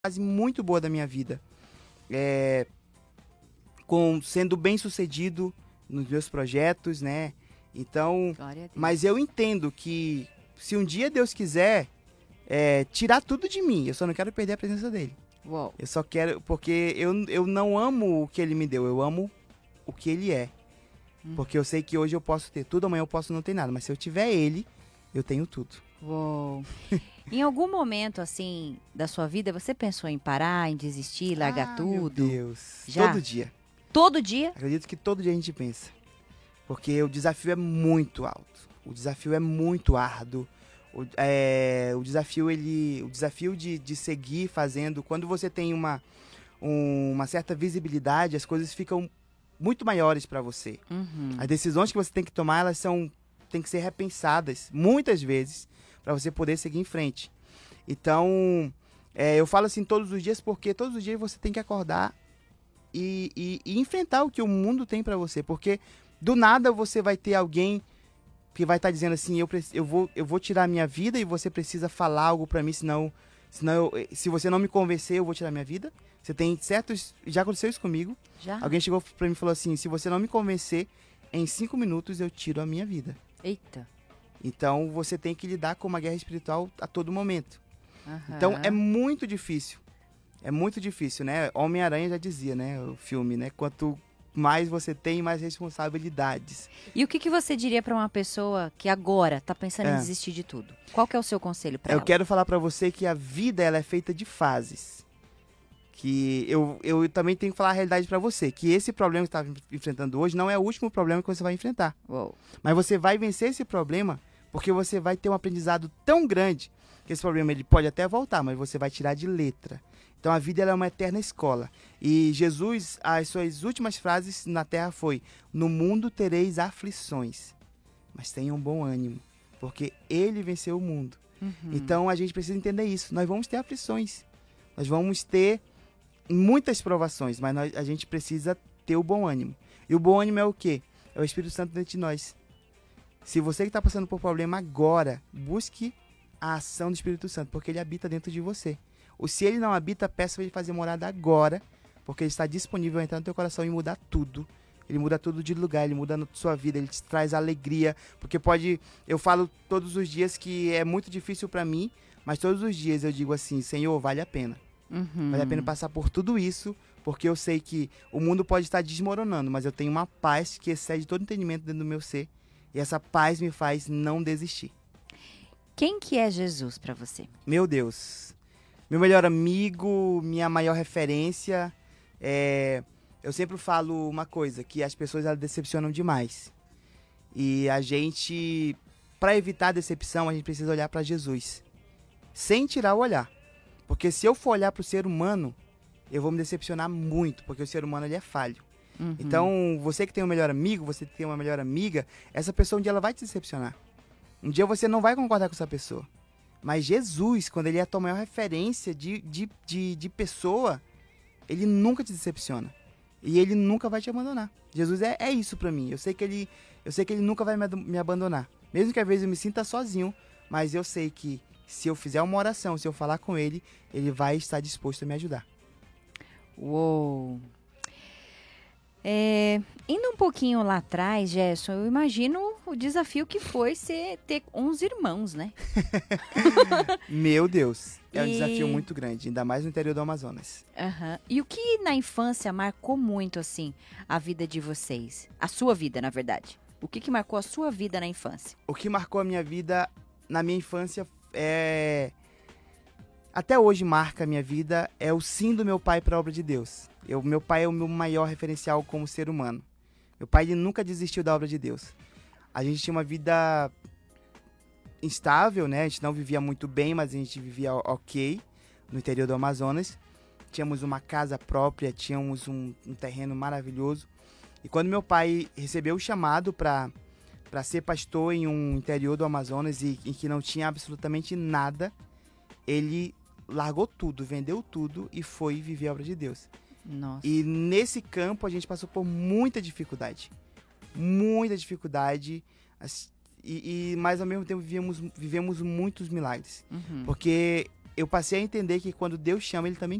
fase muito boa da minha vida. Sendo bem sucedido nos meus projetos, né? Então, Glória a Deus. mas eu entendo que se um dia Deus quiser tirar tudo de mim, eu só não quero perder a presença dele. Uou. Eu só quero, porque eu não amo o que ele me deu, eu amo o que ele é. Porque eu sei que hoje eu posso ter tudo, amanhã eu posso não ter nada, mas se eu tiver ele, eu tenho tudo. Uou. Em algum momento, assim, da sua vida, você pensou em parar, em desistir, largar tudo? Meu Deus. Já? Todo dia. Todo dia? Acredito que todo dia a gente pensa. Porque o desafio é muito alto. O desafio é muito árduo. O desafio de seguir fazendo. Quando você tem uma certa visibilidade, as coisas ficam muito maiores para você. Uhum. As decisões que você tem que tomar, elas têm que ser repensadas muitas vezes para você poder seguir em frente. Então, eu falo assim todos os dias porque todos os dias você tem que acordar e enfrentar o que o mundo tem para você. Porque do nada você vai ter alguém que vai estar dizendo assim, eu vou tirar a minha vida e você precisa falar algo para mim, senão se você não me convencer, eu vou tirar a minha vida. Você tem certos... Já aconteceu isso comigo. Já? Alguém chegou pra mim e falou assim, se você não me convencer, em 5 minutos eu tiro a minha vida. Eita. Então, você tem que lidar com uma guerra espiritual a todo momento. Aham. Então, é muito difícil. É muito difícil, né? Homem-Aranha já dizia, né? O filme, né? Quanto mais você tem, mais responsabilidades. E o que você diria para uma pessoa que agora tá pensando em desistir de tudo? Qual que é o seu conselho para ela? Eu quero falar pra você que a vida, ela é feita de fases. Que eu também tenho que falar a realidade pra você, que esse problema que você está enfrentando hoje não é o último problema que você vai enfrentar. Uou. Mas você vai vencer esse problema porque você vai ter um aprendizado tão grande que esse problema ele pode até voltar, mas você vai tirar de letra. Então a vida ela é uma eterna escola. E Jesus, as suas últimas frases na terra foi: no mundo tereis aflições, mas tenham bom ânimo, porque ele venceu o mundo. Então a gente precisa entender isso. Nós vamos ter aflições, nós vamos ter muitas provações, mas a gente precisa ter o bom ânimo. E o bom ânimo é o quê? É o Espírito Santo dentro de nós. Se você que está passando por problema agora, busque a ação do Espírito Santo, porque ele habita dentro de você. Ou se ele não habita, peça para ele fazer morada agora, porque ele está disponível a entrar no teu coração e mudar tudo. Ele muda tudo de lugar, ele muda a sua vida, ele te traz alegria, porque eu falo todos os dias que é muito difícil para mim, mas todos os dias eu digo assim, Senhor, vale a pena. Vale a pena passar por tudo isso, porque eu sei que o mundo pode estar desmoronando, mas eu tenho uma paz que excede todo entendimento dentro do meu ser. E essa paz me faz não desistir. Quem que é Jesus para você? Meu Deus. Meu melhor amigo, minha maior referência. Eu sempre falo uma coisa, que as pessoas elas decepcionam demais. E a gente, para evitar a decepção, a gente precisa olhar para Jesus. Sem tirar o olhar. Porque se eu for olhar para o ser humano, eu vou me decepcionar muito, porque o ser humano ele é falho. Então, você que tem um melhor amigo, você que tem uma melhor amiga, essa pessoa um dia ela vai te decepcionar. Um dia você não vai concordar com essa pessoa. Mas Jesus, quando ele é a tua maior referência de pessoa, ele nunca te decepciona. E ele nunca vai te abandonar. Jesus é isso pra mim. Eu sei que ele nunca vai me abandonar. Mesmo que às vezes eu me sinta sozinho, mas eu sei que se eu fizer uma oração, se eu falar com ele, ele vai estar disposto a me ajudar. Uou! Indo um pouquinho lá atrás, Gerson, eu imagino o desafio que foi ter 11 irmãos, né? Meu Deus, é um desafio muito grande, ainda mais no interior do Amazonas. E o que na infância marcou muito, assim, a vida de vocês? A sua vida, na verdade. O que marcou a sua vida na infância? O que marcou a minha vida na minha infância até hoje marca a minha vida, é o sim do meu pai para a obra de Deus. Meu pai é o meu maior referencial como ser humano. Meu pai ele nunca desistiu da obra de Deus. A gente tinha uma vida instável, né? A gente não vivia muito bem, mas a gente vivia ok no interior do Amazonas. Tínhamos uma casa própria, tínhamos um terreno maravilhoso. E quando meu pai recebeu o chamado para ser pastor em um interior do Amazonas e em que não tinha absolutamente nada, ele largou tudo, vendeu tudo e foi viver a obra de Deus. Nossa. E nesse campo a gente passou por muita dificuldade. Muita dificuldade. Mas ao mesmo tempo vivemos muitos milagres. Porque eu passei a entender que quando Deus chama, ele também